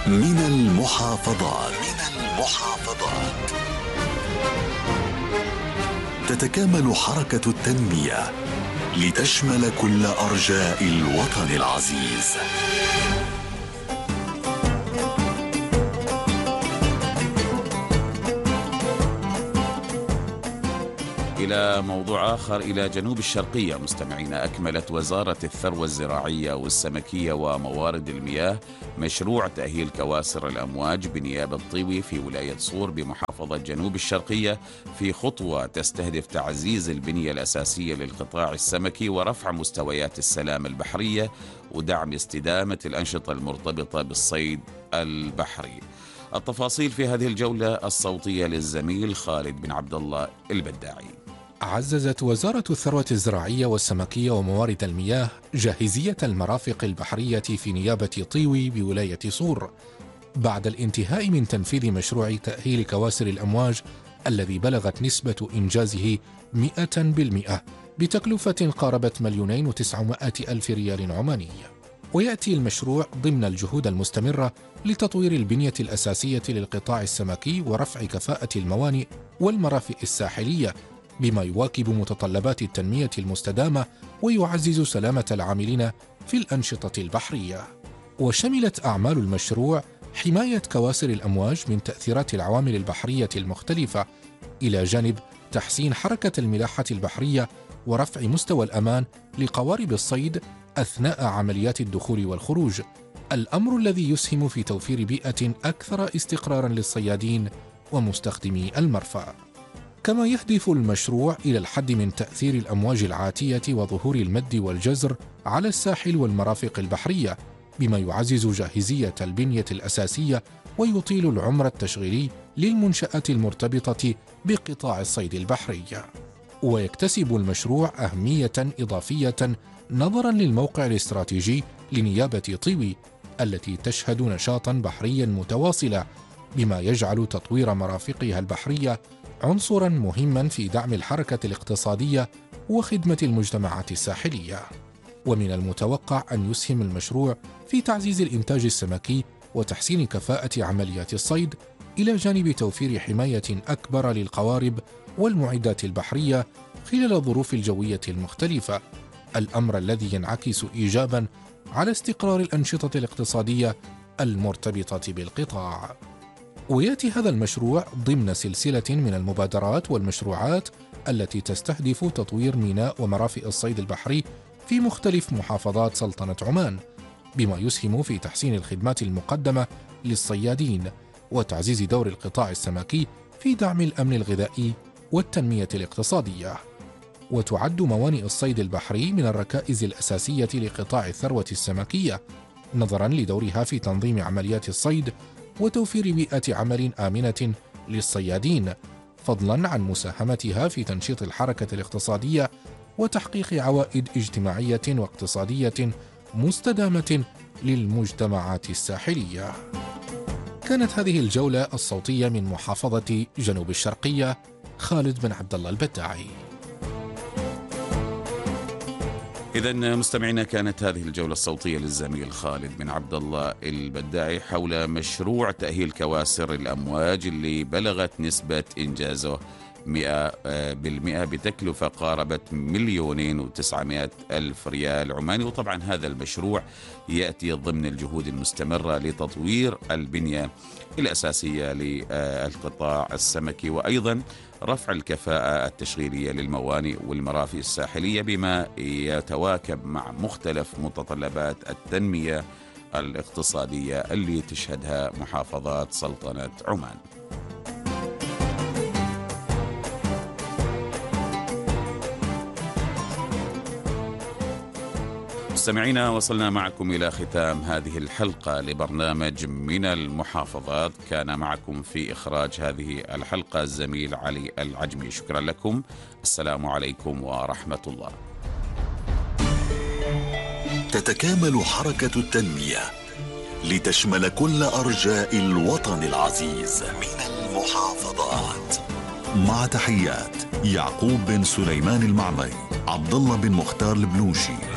من المحافظات. تتكامل حركة التنمية لتشمل كل أرجاء الوطن العزيز. إلى موضوع آخر، إلى جنوب الشرقية مستمعين. أكملت وزارة الثروة الزراعية والسمكية وموارد المياه مشروع تأهيل كواسر الأمواج بنيابة طيوي في ولاية صور بمحافظة جنوب الشرقية، في خطوة تستهدف تعزيز البنية الأساسية للقطاع السمكي ورفع مستويات السلامة البحرية ودعم استدامة الأنشطة المرتبطة بالصيد البحري. التفاصيل في هذه الجولة الصوتية للزميل خالد بن عبد الله البداعي. عززت وزارة الثروة الزراعية والسمكية وموارد المياه جاهزية المرافق البحرية في نيابة طيوي بولاية صور بعد الانتهاء من تنفيذ مشروع تأهيل كواسر الأمواج الذي بلغت نسبة إنجازه 100% بتكلفة قاربت 2,900,000 ريال عماني. ويأتي المشروع ضمن الجهود المستمرة لتطوير البنية الأساسية للقطاع السمكي ورفع كفاءة الموانئ والمرافق الساحلية بما يواكب متطلبات التنمية المستدامة ويعزز سلامة العاملين في الأنشطة البحرية. وشملت أعمال المشروع حماية كواسر الأمواج من تأثيرات العوامل البحرية المختلفة، إلى جانب تحسين حركة الملاحة البحرية ورفع مستوى الأمان لقوارب الصيد أثناء عمليات الدخول والخروج، الأمر الذي يسهم في توفير بيئة أكثر استقراراً للصيادين ومستخدمي المرفأ. كما يهدف المشروع إلى الحد من تأثير الأمواج العاتية وظهور المد والجزر على الساحل والمرافق البحرية، بما يعزز جاهزية البنية الأساسية ويطيل العمر التشغيلي للمنشآت المرتبطة بقطاع الصيد البحري. ويكتسب المشروع أهمية إضافية نظراً للموقع الاستراتيجي لنيابة طيوي التي تشهد نشاطاً بحرياً متواصلا، بما يجعل تطوير مرافقها البحرية عنصراً مهماً في دعم الحركة الاقتصادية وخدمة المجتمعات الساحلية. ومن المتوقع أن يسهم المشروع في تعزيز الإنتاج السمكي وتحسين كفاءة عمليات الصيد، إلى جانب توفير حماية أكبر للقوارب والمعدات البحرية خلال الظروف الجوية المختلفة، الأمر الذي ينعكس إيجاباً على استقرار الأنشطة الاقتصادية المرتبطة بالقطاع. ويأتي هذا المشروع ضمن سلسلة من المبادرات والمشروعات التي تستهدف تطوير ميناء ومرافق الصيد البحري في مختلف محافظات سلطنة عمان، بما يسهم في تحسين الخدمات المقدمة للصيادين وتعزيز دور القطاع السمكي في دعم الأمن الغذائي والتنمية الاقتصادية. وتعد موانئ الصيد البحري من الركائز الأساسية لقطاع الثروة السمكية، نظراً لدورها في تنظيم عمليات الصيد وتوفير بيئة عمل آمنة للصيادين، فضلاً عن مساهمتها في تنشيط الحركة الاقتصادية وتحقيق عوائد اجتماعية واقتصادية مستدامة للمجتمعات الساحلية. كانت هذه الجولة الصوتية من محافظة جنوب الشرقية، خالد بن عبد الله البداعي. إذن مستمعينا، كانت هذه الجولة الصوتية للزميل خالد بن عبد الله البداعي حول مشروع تأهيل كواسر الأمواج اللي بلغت نسبة إنجازه 100% بتكلفة قاربت 2,900,000 ريال عماني. وطبعا هذا المشروع يأتي ضمن الجهود المستمرة لتطوير البنية الأساسية للقطاع السمكي، وأيضا رفع الكفاءة التشغيلية للموانئ والمرافق الساحلية، بما يتواكب مع مختلف متطلبات التنمية الاقتصادية اللي تشهدها محافظات سلطنة عمان. مستمعينا، وصلنا معكم إلى ختام هذه الحلقة لبرنامج من المحافظات. كان معكم في إخراج هذه الحلقة الزميل علي العجمي. شكرا لكم، السلام عليكم ورحمة الله. تتكامل حركة التنمية لتشمل كل أرجاء الوطن العزيز من المحافظات. مع تحيات يعقوب بن سليمان المعمري، عبد الله بن مختار البلوشي.